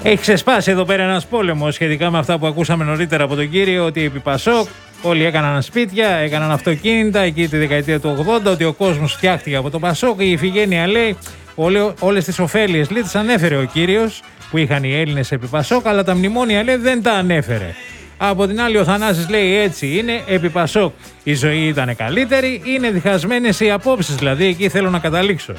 Έχει ξεσπάσει εδώ πέρα ένας πόλεμος σχετικά με αυτά που ακούσαμε νωρίτερα από τον κύριο, ότι επί Πασόκ όλοι έκαναν σπίτια, έκαναν αυτοκίνητα εκεί τη δεκαετία του 80, ότι ο κόσμος φτιάχτηκε από το Πασόκ. Η Ιφηγένεια λέει όλες τις ωφέλειες τις ανέφερε ο κύριος που είχαν οι Έλληνες επί Πασόκ, αλλά τα μνημόνια λέει δεν τα ανέφερε. Από την άλλη ο Θανάσης λέει έτσι είναι, επί Πασόκ η ζωή ήταν καλύτερη, είναι διχασμένες οι απόψεις, δηλαδή εκεί θέλω να καταλήξω.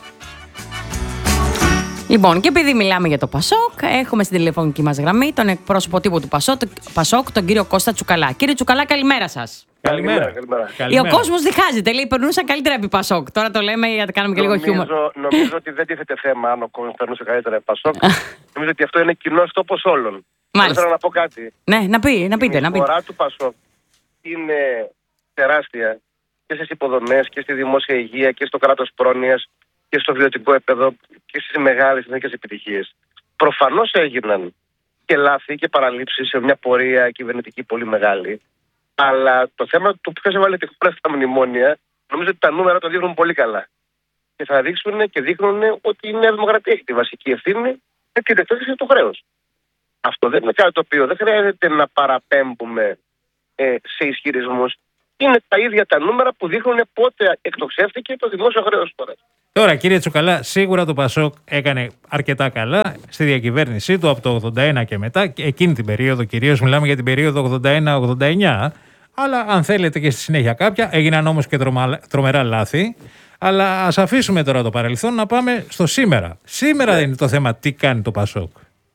Λοιπόν, και επειδή μιλάμε για το Πασόκ, έχουμε στην τηλεφωνική μας γραμμή τον εκπρόσωπο τύπου του Πασόκ, τον κύριο Κώστα Τσουκαλά. Κύριε Τσουκαλά, καλημέρα σας. Καλημέρα. Ο κόσμος διχάζεται, λέει, περνούσαν καλύτερα επί Πασόκ. Τώρα το λέμε για να κάνουμε και λίγο χιούμορ. Νομίζω ότι δεν τίθεται θέμα αν ο κόσμος περνούσε καλύτερα επί Πασόκ. Νομίζω ότι αυτό είναι κοινός τόπος όλων. Μάλιστα. Θέλω να πω κάτι. Ναι, να πείτε. Η διαφορά του Πασόκ είναι τεράστια και στις υποδομές και στη δημόσια υγεία και στο κράτος πρόνοιας και στο βιωτικό επίπεδο και στις μεγάλες εθνικές επιτυχίες. Προφανώς έγιναν και λάθη και παραλήψεις σε μια πορεία κυβερνητική πολύ μεγάλη. Αλλά το θέμα του ποιος έβαλε τη χώρα στα μνημόνια, νομίζω ότι τα νούμερα το δείχνουν πολύ καλά. Και θα δείξουν και δείχνουν ότι η Νέα Δημοκρατία έχει τη βασική ευθύνη με την εκτέλεση του χρέους. Αυτό δεν είναι κάτι το οποίο δεν χρειάζεται να παραπέμπουμε σε ισχυρισμούς. Είναι τα ίδια τα νούμερα που δείχνουν πότε εκτοξεύτηκε το δημόσιο χρέος τώρα. Τώρα, κύριε Τσουκαλά, σίγουρα το Πασόκ έκανε αρκετά καλά στη διακυβέρνησή του από το 81 και μετά, εκείνη την περίοδο, κυρίως μιλάμε για την περίοδο 81-89, αλλά αν θέλετε και στη συνέχεια κάποια, έγιναν όμως και τρομερά λάθη. Αλλά ας αφήσουμε τώρα το παρελθόν να πάμε στο σήμερα. Σήμερα δεν είναι το θέμα τι κάνει το Πασόκ.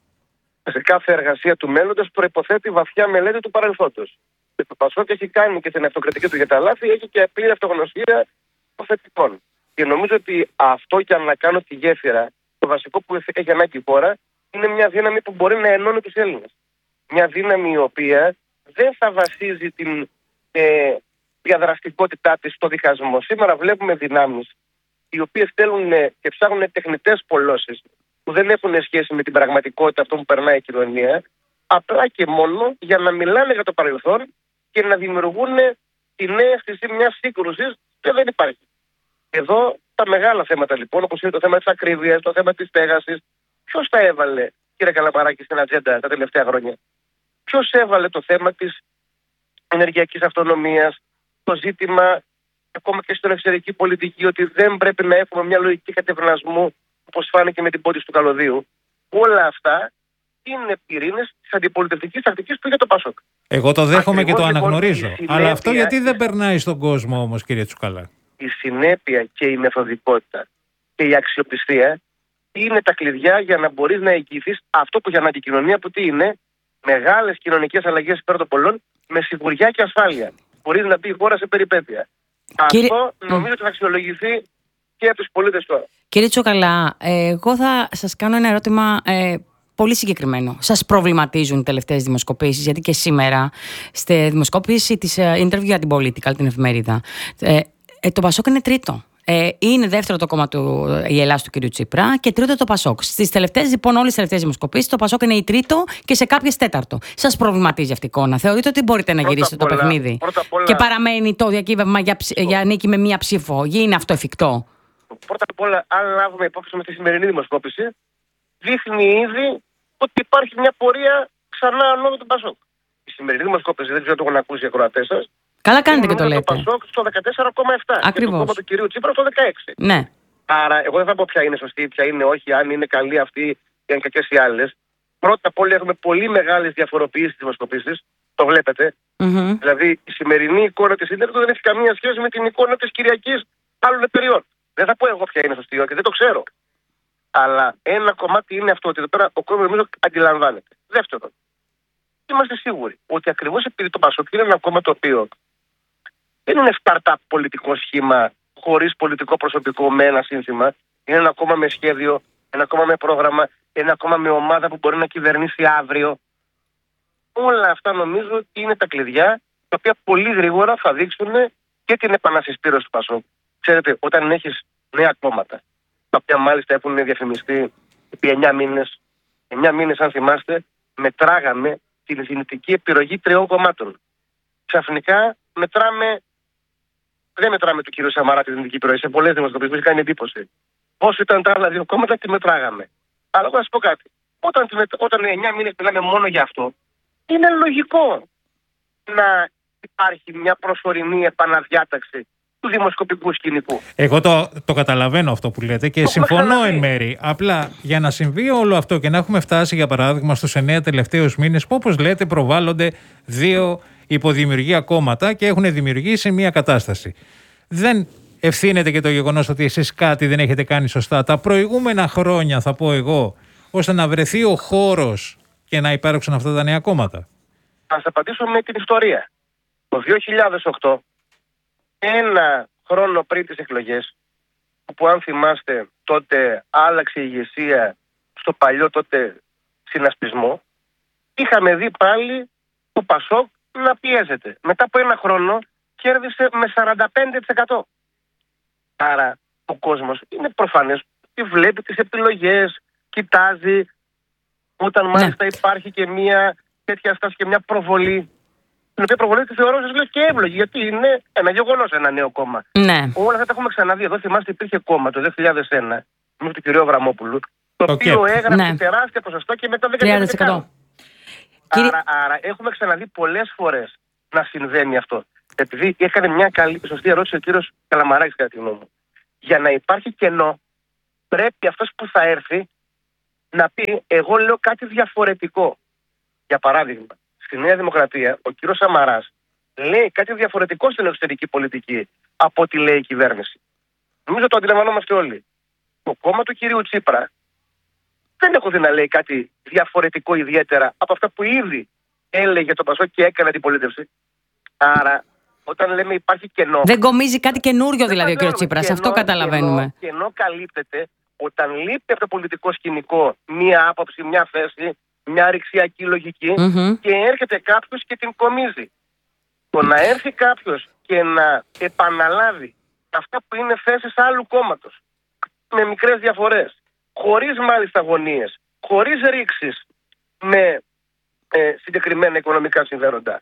Σε κάθε εργασία του μέλλοντος προϋποθέτει βαθιά μελέτη του παρελθόντος. Και το Πασόκ έχει κάνει και την αυτοκριτική του για τα λάθη, έχει και πλήρη αυτογνωσία των θετικών. Και νομίζω ότι αυτό, για να κάνω τη γέφυρα, το βασικό που έχει ανάγκη η χώρα είναι μια δύναμη που μπορεί να ενώνει τους Έλληνες. Μια δύναμη η οποία δεν θα βασίζει την διαδραστικότητά της στο διχασμό. Σήμερα βλέπουμε δυνάμεις οι οποίες θέλουν και ψάχνουν τεχνητές πολλώσεις που δεν έχουν σχέση με την πραγματικότητα αυτό που περνάει η κοινωνία, απλά και μόνο για να μιλάνε για το παρελθόν και να δημιουργούν τη νέα αίσθηση μιας σύγκρουσης που δεν υπάρχει. Εδώ τα μεγάλα θέματα λοιπόν, όπως είναι το θέμα της ακρίβειας, το θέμα της στέγασης, ποιος τα έβαλε, κύριε Καλαμαράκη, στην ατζέντα τα τελευταία χρόνια? Ποιος έβαλε το θέμα της ενεργειακής αυτονομίας, το ζήτημα ακόμα και στην εξωτερική πολιτική, ότι δεν πρέπει να έχουμε μια λογική κατευνασμού, όπως φάνηκε με την πόντιση του καλωδίου? Όλα αυτά είναι πυρήνες της αντιπολιτευτικής τακτικής που είχε το Πασόκ. Εγώ το δέχομαι Ακριβώς, και το λοιπόν, αναγνωρίζω. Αλλά αυτό γιατί δεν περνάει στον κόσμο όμως, κύριε Τσουκαλά? Η συνέπεια και η μεθοδικότητα και η αξιοπιστία είναι τα κλειδιά για να μπορείς να εγγυηθείς αυτό που για να κοινωνία που τι είναι, μεγάλες κοινωνικές αλλαγές υπέρ των πολλών με σιγουριά και ασφάλεια. Μπορείς να πει η χώρα σε περιπέτεια. Αυτό νομίζω ότι θα αξιολογηθεί και από τους πολίτες τώρα. Κύριε Τσουκαλά, εγώ θα σας κάνω ένα ερώτημα πολύ συγκεκριμένο. Σας προβληματίζουν οι τελευταίες δημοσκοπήσεις? Γιατί και σήμερα, στη δημοσκόπηση της Interview για την Political, την εφημερίδα, το Πασόκ είναι τρίτο. Είναι δεύτερο το κόμμα η Ελλάδα του κ. Τσίπρα και τρίτο το Πασόκ. Στις τελευταίες, λοιπόν, όλες τις τελευταίες δημοσκοπήσεις, το Πασόκ είναι η τρίτο και σε κάποιες τέταρτο. Σας προβληματίζει αυτή η εικόνα? Θεωρείτε ότι μπορείτε να γυρίσετε το παιχνίδι και παραμένει το διακύβευμα για νίκη με μία ψήφο? Είναι αυτό εφικτό? Πρώτα απ' όλα, αν λάβουμε υπόψη με τη σημερινή δημοσκόπηση, δείχνει ήδη ότι υπάρχει μια πορεία ξανά ανώδου του Πασόκ. Η σημερινή δημοσκόπηση, δεν ξέρω αν το έχουν ακούσει οι ακροατές σας. Καλά κάνετε και το λέτε. Το Πασόκ στο 14,7 Ακριβώς. και το κόμμα του κυρίου Τσίπρα στο 16. Ναι. Άρα, εγώ δεν θα πω ποια είναι σωστή, ποια είναι όχι, αν είναι καλή αυτή ή αν κακές οι άλλες. Πρώτα απ' όλα, έχουμε πολύ μεγάλες διαφοροποιήσεις στις δημοσκοπήσεις. Το βλέπετε. Mm-hmm. Δηλαδή, η σημερινή εικόνα της Ίντερνετ δεν έχει καμία σχέση με την εικόνα της Κυριακής άλλων εταιριών. Δεν θα πω εγώ ποια είναι σωστή, όχι, δεν το ξέρω. Αλλά ένα κομμάτι είναι αυτό, ότι εδώ πέρα ο κόσμος νομίζω αντιλαμβάνεται. Δεύτερον, είμαστε σίγουροι ότι ακριβώς επειδή το Πασόκ είναι ένα κόμμα το οποίο δεν είναι startup πολιτικό σχήμα χωρίς πολιτικό προσωπικό με ένα σύνθημα, είναι ένα κόμμα με σχέδιο, ένα κόμμα με πρόγραμμα, ένα κόμμα με ομάδα που μπορεί να κυβερνήσει αύριο. Όλα αυτά νομίζω ότι είναι τα κλειδιά τα οποία πολύ γρήγορα θα δείξουν και την επανασυσπήρωση του Πασόκ. Ξέρετε, όταν έχεις νέα κόμματα, τα οποία μάλιστα έχουν διαφημιστεί επί 9 μήνες, 9 μήνες αν θυμάστε, μετράγαμε την δυνητική επιλογή 3 κομμάτων. Ξαφνικά δεν μετράμε του κ. Σαμαρά τη δυνητική επιλογή. Σε πολλές δημοσκοπήσεις μου έχει κάνει εντύπωση. Όσο ήταν τα άλλα δύο κόμματα, τη μετράγαμε. Αλλά εγώ θα σας πω κάτι. Όταν 9 μήνες μιλάμε μόνο για αυτό, είναι λογικό να υπάρχει μια προσωρινή επαναδιάταξη του δημοσκοπικού σκηνικού. Εγώ το καταλαβαίνω αυτό που λέτε και συμφωνώ εν μέρη. Απλά για να συμβεί όλο αυτό και να έχουμε φτάσει, για παράδειγμα, στους 9 τελευταίους μήνες που, όπως λέτε, προβάλλονται 2 υποδημιουργία κόμματα και έχουν δημιουργήσει μια κατάσταση. Δεν ευθύνεται και το γεγονός ότι εσείς κάτι δεν έχετε κάνει σωστά τα προηγούμενα χρόνια, θα πω εγώ, ώστε να βρεθεί ο χώρος και να υπάρξουν αυτά τα νέα κόμματα? Θα σας απαντήσω με την ιστορία. Το 2008, ένα χρόνο πριν τις εκλογές, που αν θυμάστε τότε άλλαξε η ηγεσία στο παλιό τότε συνασπισμό, είχαμε δει πάλι το Πασόκ να πιέζεται. Μετά από ένα χρόνο κέρδισε με 45%. Άρα ο κόσμος είναι προφανές ότι βλέπει τις επιλογές, κοιτάζει, όταν μάλιστα υπάρχει και μια τέτοια στάση και μια προβολή, την οποία προβολή τη θεωρώ σας λέω και εύλογη, γιατί είναι ένα γεγονός ένα νέο κόμμα. Ναι. Όλα αυτά τα έχουμε ξαναδεί. Εδώ θυμάστε υπήρχε κόμμα το 2001 με τον κύριο Αβραμόπουλου, το οποίο έγραψε τεράστια ποσοστό και μετά δεν κατέβηκε. Άρα έχουμε ξαναδεί πολλές φορές να συμβαίνει αυτό. Επειδή έκανε μια σωστή ερώτηση ο κύριος Καλαμαράκης, κατά τη γνώμη μου. Για να υπάρχει κενό, πρέπει αυτός που θα έρθει να πει: εγώ λέω κάτι διαφορετικό. Για παράδειγμα, στη Νέα Δημοκρατία, ο κύριος Σαμαράς λέει κάτι διαφορετικό στην εξωτερική πολιτική από ό,τι λέει η κυβέρνηση. Νομίζω το αντιλαμβανόμαστε όλοι. Το κόμμα του κυρίου Τσίπρα δεν έχω δει να λέει κάτι διαφορετικό ιδιαίτερα από αυτά που ήδη έλεγε το Πασόκ και έκανε αντιπολίτευση. Άρα, όταν λέμε υπάρχει κενό. Δεν κομίζει κάτι καινούριο δηλαδή ο κ. Τσίπρας. Αυτό καταλαβαίνουμε. Κενό καλύπτεται όταν λείπει από το πολιτικό σκηνικό μία άποψη, μία θέση, μια ρηξιακή λογική και έρχεται κάποιος και την κομίζει. Το να έρθει κάποιος και να επαναλάβει αυτά που είναι θέσεις άλλου κόμματος με μικρές διαφορές, χωρίς μάλιστα αγωνίες, χωρίς ρήξεις με συγκεκριμένα οικονομικά συμφέροντα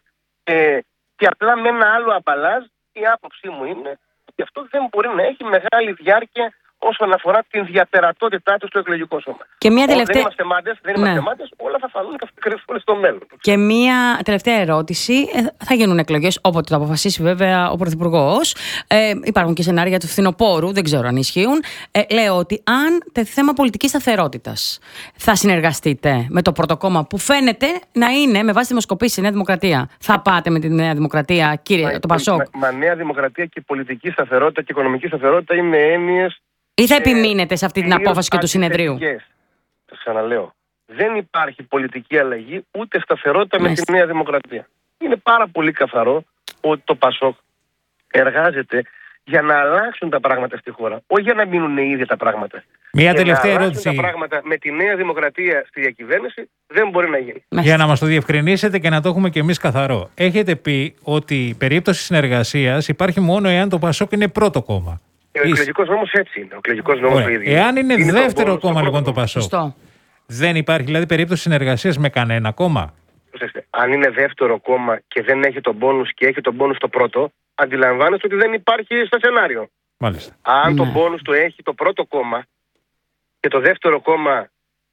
και απλά με ένα άλλο απαλάζ, η άποψή μου είναι ότι αυτό δεν μπορεί να έχει μεγάλη διάρκεια όσον αφορά την διαπερατότητά του στο εκλογικό σώμα. Και μια τελευταία... Δεν είμαστε μάντες, όλα θα φανούν και θα κρυφθούν στο μέλλον. Και μια τελευταία ερώτηση. Θα γίνουν εκλογές όποτε το αποφασίσει βέβαια ο Πρωθυπουργός. Υπάρχουν και σενάρια του φθινοπόρου, δεν ξέρω αν ισχύουν. Λέω ότι αν θέμα πολιτικής σταθερότητας θα συνεργαστείτε με το πρωτοκόμμα που φαίνεται να είναι με βάση δημοσκοπήσεις στη Νέα Δημοκρατία. Θα πάτε με τη Νέα Δημοκρατία, κύριε το Πασόκ? Μα Νέα Δημοκρατία και πολιτική σταθερότητα και οικονομική σταθερότητα είναι έννοιες. Ή θα επιμείνετε σε αυτή την απόφαση και του συνεδρίου? Θα ξαναλέω. Δεν υπάρχει πολιτική αλλαγή ούτε σταθερότητα με τη Νέα Δημοκρατία. Είναι πάρα πολύ καθαρό ότι το Πασόκ εργάζεται για να αλλάξουν τα πράγματα στη χώρα. Όχι για να μείνουν ίδια τα πράγματα. Μια τελευταία ερώτηση. Τα πράγματα με τη Νέα Δημοκρατία στη διακυβέρνηση δεν μπορεί να γίνει. Για να μας το διευκρινίσετε και να το έχουμε και εμείς καθαρό. Έχετε πει ότι η περίπτωση συνεργασίας υπάρχει μόνο εάν το Πασόκ είναι πρώτο κόμμα. Ο εκλογικός νόμος έτσι είναι. Ο εκλογικός νόμος ίδιο. Εάν είναι δεύτερο κόμμα λοιπόν το Πασόκ, δεν υπάρχει δηλαδή περίπτωση συνεργασίας με κανένα κόμμα? Αν είναι δεύτερο κόμμα και δεν έχει τον πόνους και έχει τον πόνους το πρώτο, αντιλαμβάνεστε ότι δεν υπάρχει στο σενάριο. Μάλιστα. Αν τον πόνους το έχει το πρώτο κόμμα και το δεύτερο κόμμα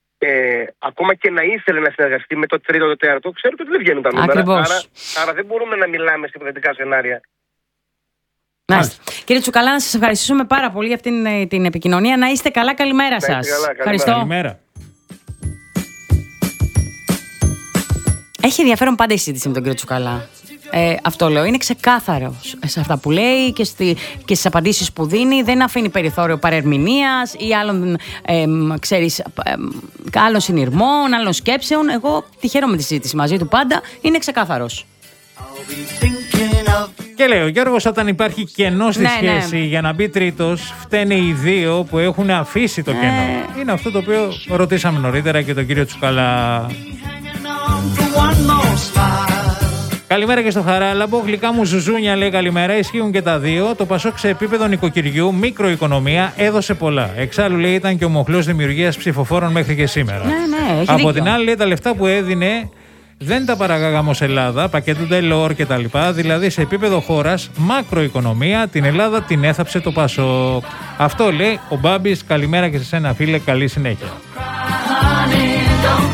ακόμα και να ήθελε να συνεργαστεί με το τρίτο, το τέταρτο, ξέρετε ότι δεν βγαίνουν τα νούμερα. Άρα δεν μπορούμε να μιλάμε σε υποθετικά σενάρια. Κύριε Τσουκαλά, να σας ευχαριστήσουμε πάρα πολύ για αυτή την επικοινωνία. Να είστε καλά, καλημέρα σας. Ευχαριστώ. Καλημέρα. Έχει ενδιαφέρον πάντα η συζήτηση με τον κύριο Τσουκαλά. Αυτό λέω. Είναι ξεκάθαρος σε αυτά που λέει και στις απαντήσεις που δίνει. Δεν αφήνει περιθώριο παρερμηνίας ή άλλων συνειρμών, άλλων σκέψεων. Εγώ τη χαίρομαι τη συζήτηση μαζί του πάντα. Είναι ξεκάθαρος. Και λέει ο Γιώργος, όταν υπάρχει κενό στη σχέση, για να μπει τρίτος, φταίνε οι δύο που έχουν αφήσει το κενό. Είναι αυτό το οποίο ρωτήσαμε νωρίτερα και τον κύριο Τσουκαλά. Καλημέρα και στο Χαράλαμπο. Γλυκά μου ζουζούνια, λέει καλημέρα. Ισχύουν και τα δύο. Το Πασόκ σε επίπεδο νοικοκυριού, μικροοικονομία, έδωσε πολλά. Εξάλλου, λέει, ήταν και ο μοχλός δημιουργίας ψηφοφόρων μέχρι και σήμερα. Από την άλλη, λέει, τα λεφτά που έδινε δεν τα παραγάγαμε ως Ελλάδα, πακέτο Ντελόρ και τα λοιπά. Δηλαδή, σε επίπεδο χώρας, μακροοικονομία, την Ελλάδα την έθαψε το Πασόκ. Αυτό λέει ο Μπάμπης. Καλημέρα και σε σένα, φίλε. Καλή συνέχεια.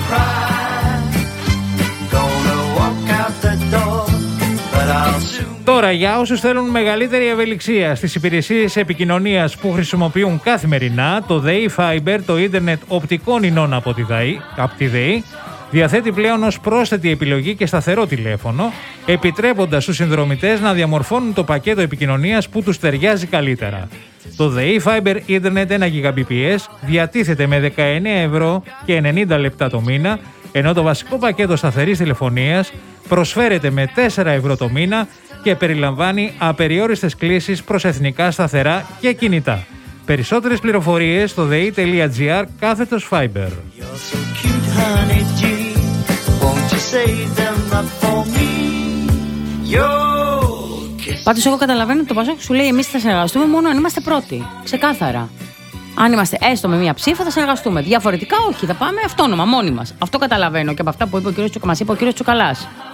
Τώρα, για όσους θέλουν μεγαλύτερη ευελιξία στις υπηρεσίες επικοινωνίας που χρησιμοποιούν καθημερινά, το ΔΕΗ Fiber, το ίντερνετ οπτικών ινών από τη ΔΕΗ, διαθέτει πλέον ως πρόσθετη επιλογή και σταθερό τηλέφωνο, επιτρέποντας στους συνδρομητές να διαμορφώνουν το πακέτο επικοινωνίας που τους ταιριάζει καλύτερα. Το ΔΕΗ Fiber Internet 1 Gbps διατίθεται με 19 ευρώ και 90 λεπτά το μήνα, ενώ το βασικό πακέτο σταθερής τηλεφωνίας προσφέρεται με 4 ευρώ το μήνα και περιλαμβάνει απεριόριστες κλήσεις προς εθνικά σταθερά και κινητά. Περισσότερες πληροφορίες στο dei.gr/Fiber. Πάντως εγώ καταλαβαίνω ότι το Πασόκ σου λέει εμείς θα συνεργαστούμε μόνο αν είμαστε πρώτοι. Ξεκάθαρα. Αν είμαστε έστω με μία ψήφο θα συνεργαστούμε. Διαφορετικά όχι, θα πάμε αυτόνομα μόνοι μας. Αυτό καταλαβαίνω και από αυτά που είπε ο κ. Τσουκαλάς.